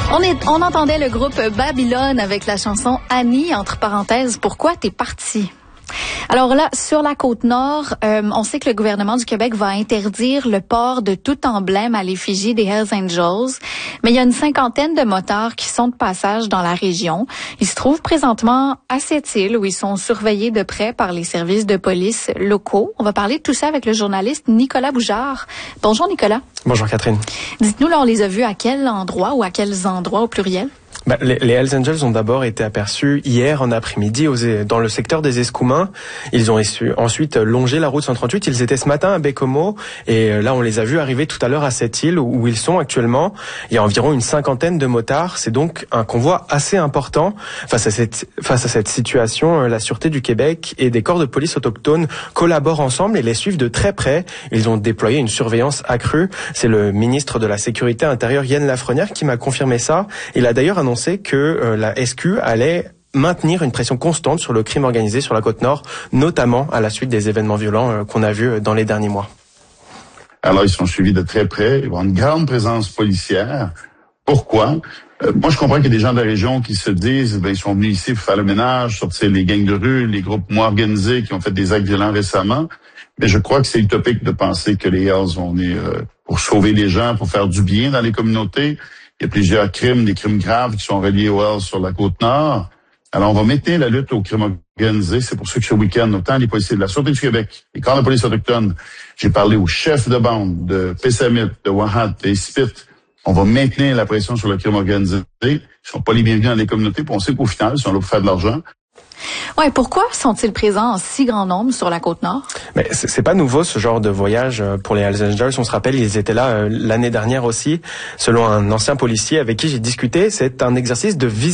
On entendait le groupe Babylone avec la chanson Annie, entre parenthèses, pourquoi t'es partie? Alors là, sur la Côte-Nord, on sait que le gouvernement du Québec va interdire le port de tout emblème à l'effigie des Hells Angels, mais il y a une cinquantaine de motards qui sont de passage dans la région. Ils se trouvent présentement à cette île où ils sont surveillés de près par les services de police locaux. On va parler de tout ça avec le journaliste Nicolas Boujard. Bonjour Nicolas. Bonjour Catherine. Dites-nous, là, on les a vus à quel endroit ou à quels endroits au pluriel? Les Hells Angels ont d'abord été aperçus hier en après-midi dans le secteur des Escoumins. Ils ont ensuite longé la route 138. Ils étaient ce matin à Baie-Comeau et là on les a vus arriver tout à l'heure à cette île où ils sont actuellement. Il y a environ une cinquantaine de motards. C'est donc un convoi assez important. Face à cette situation, la Sûreté du Québec et des corps de police autochtones collaborent ensemble et les suivent de très près. Ils ont déployé une surveillance accrue. C'est le ministre de la Sécurité intérieure, Yann Lafrenière, qui m'a confirmé ça. Il a d'ailleurs annoncé que la SQ allait maintenir une pression constante sur le crime organisé sur la Côte-Nord, notamment à la suite des événements violents qu'on a vus dans les derniers mois. Alors, ils sont suivis de très près. Ils vont avoir une grande présence policière. Pourquoi? Moi, je comprends qu'il y a des gens de la région qui se disent, ils sont venus ici pour faire le ménage, sortir les gangs de rue, les groupes moins organisés qui ont fait des actes violents récemment. Mais je crois que c'est utopique de penser que les Hells vont venir pour sauver les gens, pour faire du bien dans les communautés. Il y a plusieurs crimes, des crimes graves qui sont reliés aux Hells sur la Côte-Nord. Alors, on va maintenir la lutte au crime organisé. C'est pour ça que ce week-end, autant les policiers de la Sûreté du Québec, les corps de police autochtones, j'ai parlé aux chefs de bande de Pessamit, de Wahat, de Spit. On va maintenir la pression sur le crime organisé. Ils sont pas les bienvenus dans les communautés, puis on sait qu'au final, ils sont là pour faire de l'argent. Ouais, pourquoi sont-ils présents en si grand nombre sur la Côte-Nord? Mais c'est pas nouveau ce genre de voyage pour les Hells Angels. On se rappelle, ils étaient là l'année dernière aussi. Selon un ancien policier avec qui j'ai discuté, c'est un exercice de